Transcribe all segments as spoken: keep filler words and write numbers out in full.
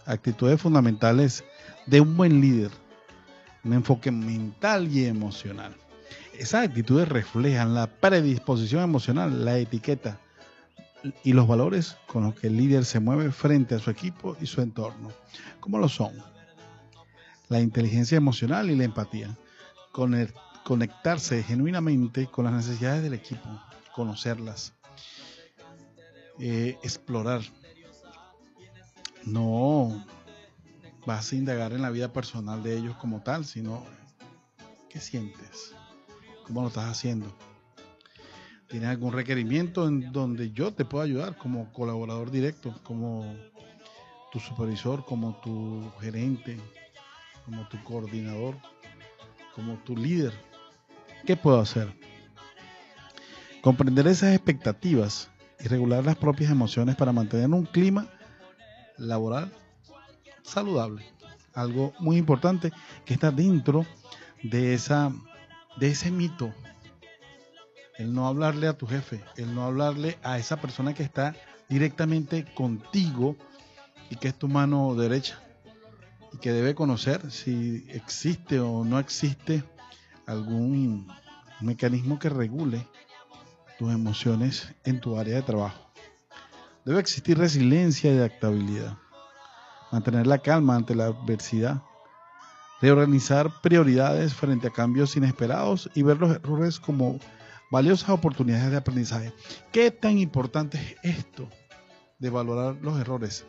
actitudes fundamentales de un buen líder, un enfoque mental y emocional. Esas actitudes reflejan la predisposición emocional, la etiqueta y los valores con los que el líder se mueve frente a su equipo y su entorno. ¿Cómo lo son? La inteligencia emocional y la empatía. Conectarse genuinamente con las necesidades del equipo, conocerlas, eh, explorar. No vas a indagar en la vida personal de ellos como tal, sino ¿qué sientes? ¿Cómo lo estás haciendo? ¿Tienes algún requerimiento en donde yo te puedo ayudar como colaborador directo, como tu supervisor, como tu gerente, como tu coordinador, como tu líder? ¿Qué puedo hacer? Comprender esas expectativas y regular las propias emociones para mantener un clima laboral saludable. Algo muy importante que está dentro de esa de ese mito. El no hablarle a tu jefe, el no hablarle a esa persona que está directamente contigo y que es tu mano derecha y que debe conocer si existe o no existe algún mecanismo que regule tus emociones en tu área de trabajo. Debe existir resiliencia y adaptabilidad, mantener la calma ante la adversidad, reorganizar prioridades frente a cambios inesperados y ver los errores como valiosas oportunidades de aprendizaje. ¿Qué tan importante es esto de valorar los errores?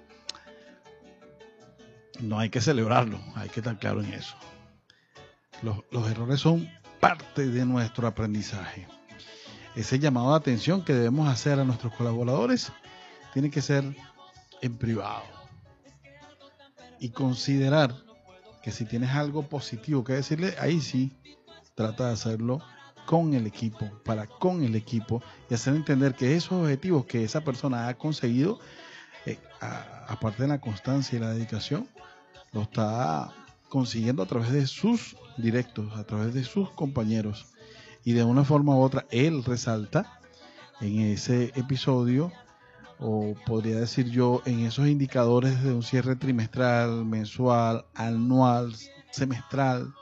No hay que celebrarlo, hay que estar claro en eso. Los, los errores son parte de nuestro aprendizaje. Ese llamado de atención que debemos hacer a nuestros colaboradores tiene que ser en privado y considerar que si tienes algo positivo que decirle, ahí sí trata de hacerlo con el equipo, para con el equipo, y hacer entender que esos objetivos que esa persona ha conseguido, eh, a, aparte de la constancia y la dedicación, lo está consiguiendo a través de sus directos, a través de sus compañeros, y de una forma u otra él resalta en ese episodio, o podría decir yo, en esos indicadores de un cierre trimestral, mensual, anual, semestral,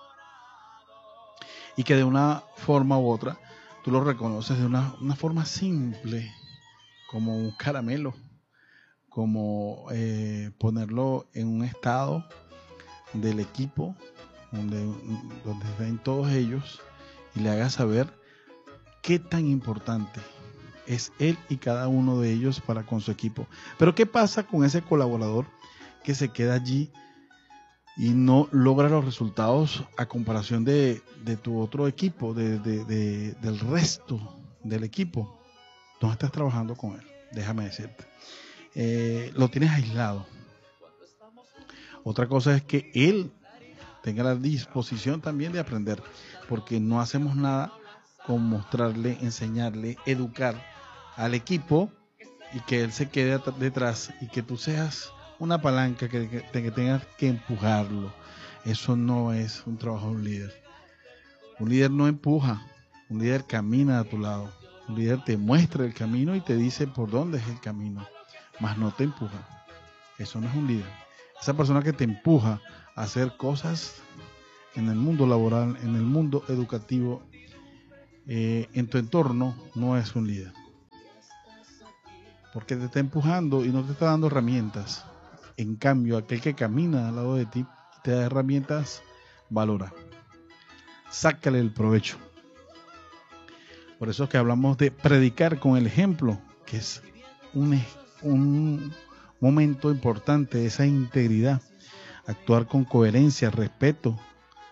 y que de una forma u otra tú lo reconoces de una, una forma simple, como un caramelo, como eh, ponerlo en un estado del equipo donde, donde ven todos ellos y le hagas saber qué tan importante es él y cada uno de ellos para con su equipo. Pero ¿qué pasa con ese colaborador que se queda allí y no logra los resultados a comparación de, de tu otro equipo, de, de, de, del resto del equipo? No estás trabajando con él, déjame decirte. Eh, lo tienes aislado. Otra cosa es que él tenga la disposición también de aprender, porque no hacemos nada con mostrarle, enseñarle, educar al equipo y que él se quede detrás y que tú seas una palanca que, que, que tengas que empujarlo. Eso no es un trabajo de un líder. Un líder no empuja, un líder camina a tu lado. Un líder te muestra el camino y te dice por dónde es el camino, mas no te empuja. Eso no es un líder. Esa persona que te empuja a hacer cosas en el mundo laboral, en el mundo educativo, eh, en tu entorno, no es un líder. Porque te está empujando y no te está dando herramientas. En cambio, aquel que camina al lado de ti y te da herramientas, valora. Sácale el provecho. Por eso es que hablamos de predicar con el ejemplo, que es un, un momento importante, esa integridad. Actuar con coherencia, respeto.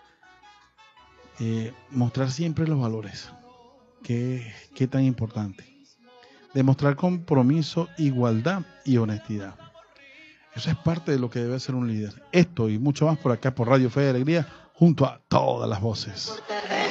Eh, mostrar siempre los valores. Qué, qué tan importante. Demostrar compromiso, igualdad y honestidad. Eso es parte de lo que debe ser un líder. Esto y mucho más por acá por Radio Fe y Alegría, junto a todas las voces.